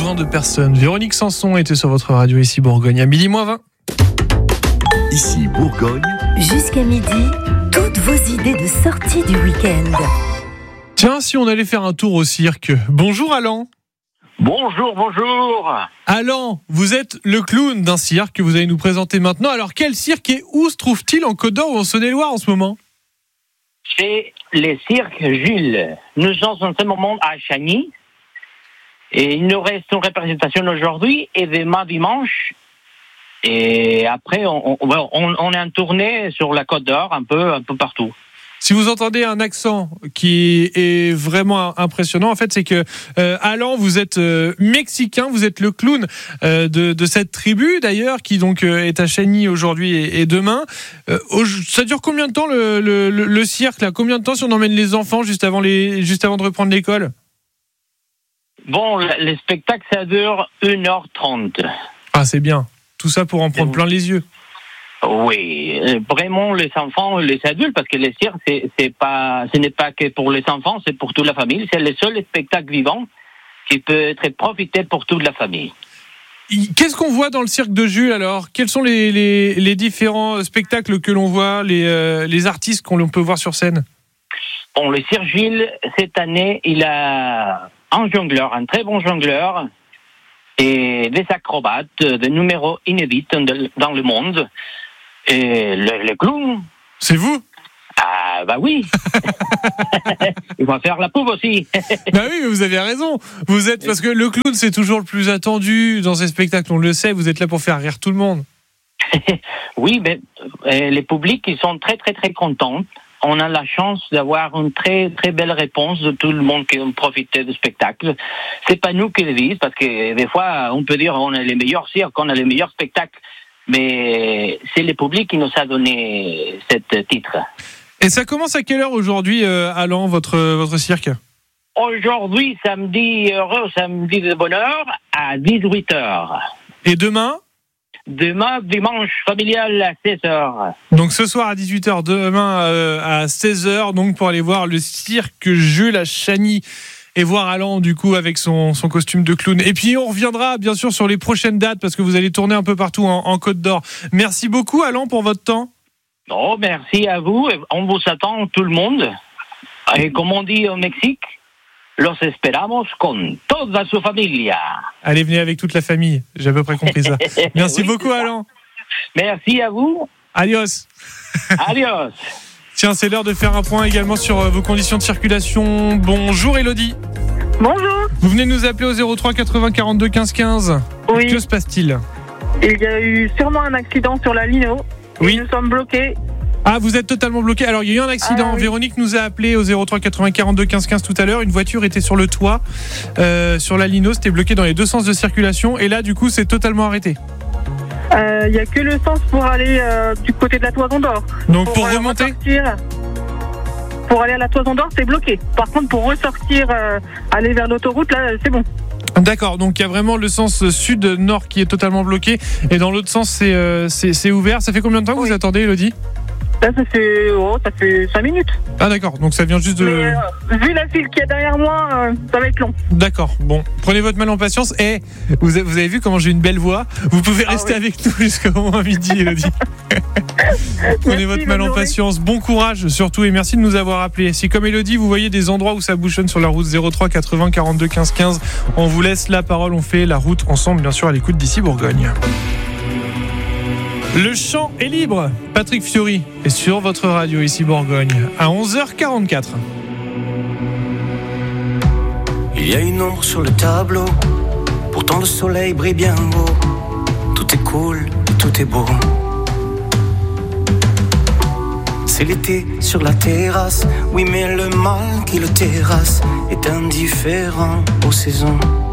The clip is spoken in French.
besoin de personne. Véronique Sanson était sur votre radio ici Bourgogne à 12h20. Ici Bourgogne. Jusqu'à midi, toutes vos idées de sortie du week-end. Tiens, si on allait faire un tour au cirque. Bonjour Alain. Bonjour. Alain, vous êtes le clown d'un cirque que vous allez nous présenter maintenant. Alors quel cirque et où se trouve-t-il en Côte d'Or ou en Saône-et-Loire en ce moment ? C'est le cirque Jules. Nous sommes en ce moment à Chagny. Et il nous reste une représentation aujourd'hui et demain dimanche. Et après, on est en tournée sur la Côte d'Or, un peu partout. Si vous entendez un accent qui est vraiment impressionnant, en fait, c'est que Alain, vous êtes mexicain, vous êtes le clown de cette tribu d'ailleurs, qui donc est à Chagny aujourd'hui et demain. Ça dure combien de temps le cirque là ? Combien de temps si on emmène les enfants juste avant de reprendre l'école ? Bon, le spectacle, ça dure 1h30. Ah, c'est bien. Tout ça pour en prendre plein les yeux. Oui, vraiment les enfants et les adultes, parce que le cirque, ce n'est pas que pour les enfants, c'est pour toute la famille. C'est le seul spectacle vivant qui peut être profité pour toute la famille. Qu'est-ce qu'on voit dans le cirque de Jules alors ? Quels sont les différents spectacles que l'on voit, les artistes qu'on peut voir sur scène ? Bon, le cirque Jules, cette année, il a un jongleur, un très bon jongleur, et des acrobates, des numéros inédits dans le monde. Et le clown. C'est vous ? Ah, bah oui. Il va faire la pub aussi. Bah oui, mais vous avez raison. Vous êtes, parce que le clown, c'est toujours le plus attendu dans ces spectacles, on le sait, vous êtes là pour faire rire tout le monde. Oui, mais les publics, ils sont très, très, très contents. On a la chance d'avoir une très, très belle réponse de tout le monde qui a profité du spectacle. C'est pas nous qui le disons, parce que des fois, on peut dire on a les meilleurs cirques, on a les meilleurs spectacles. Mais c'est le public qui nous a donné ce titre. Et ça commence à quelle heure aujourd'hui, Alain, votre cirque ? Aujourd'hui, samedi de bonne heure, à 18h. Et demain ? Demain, dimanche familial à 16h. Donc ce soir à 18h, demain à 16h, donc pour aller voir le cirque Jules à Chagny. Et voir Alain, du coup, avec son costume de clown. Et puis, on reviendra, bien sûr, sur les prochaines dates, parce que vous allez tourner un peu partout en Côte d'Or. Merci beaucoup, Alain, pour votre temps. Oh, merci à vous. On vous attend, tout le monde. Et comme on dit au Mexique, los esperamos con toda su familia. Allez, venez avec toute la famille. J'ai à peu près compris ça. Merci oui, beaucoup, Alain. Merci à vous. Adios. Adios. Tiens, c'est l'heure de faire un point également sur vos conditions de circulation. Bonjour Elodie. Bonjour. Vous venez nous appeler au 03 80 42 15 15. Oui. Que se passe-t-il ? Il y a eu sûrement un accident sur la Lino. Oui. Nous sommes bloqués. Ah, vous êtes totalement bloqué. Alors, il y a eu un accident. Oui. Véronique nous a appelé au 03 80 42 15 15 tout à l'heure. Une voiture était sur le toit, sur la Lino. C'était bloqué dans les deux sens de circulation. Et là, du coup, c'est totalement arrêté. Il n'y a que le sens pour aller du côté de la Toison d'Or. Donc pour remonter pour aller à la Toison d'Or, c'est bloqué. Par contre, pour ressortir, aller vers l'autoroute, là, c'est bon. D'accord, donc il y a vraiment le sens sud-nord qui est totalement bloqué. Et dans l'autre sens, c'est ouvert. Ça fait combien de temps que vous attendez, Elodie ? Là, ça fait 5 minutes. Ah d'accord, donc ça vient juste de... Mais, vu la file qu'il y a derrière moi, ça va être long. D'accord, bon, prenez votre mal en patience. Et vous avez vu comment j'ai une belle voix. Vous pouvez rester avec nous jusqu'au moment midi, Elodie. Prenez votre mal en patience. Bon courage surtout et merci de nous avoir appelés. Si comme Elodie, vous voyez des endroits où ça bouchonne sur la route 03 80 42 15 15, on vous laisse la parole. On fait la route ensemble, bien sûr, à l'écoute d'ici Bourgogne. Le chant est libre. Patrick Fiori est sur votre radio ici Bourgogne à 11h44. Il y a une ombre sur le tableau, pourtant le soleil brille bien haut. Tout est cool, tout est beau. C'est l'été sur la terrasse, oui mais le mal qui le terrasse est indifférent aux saisons.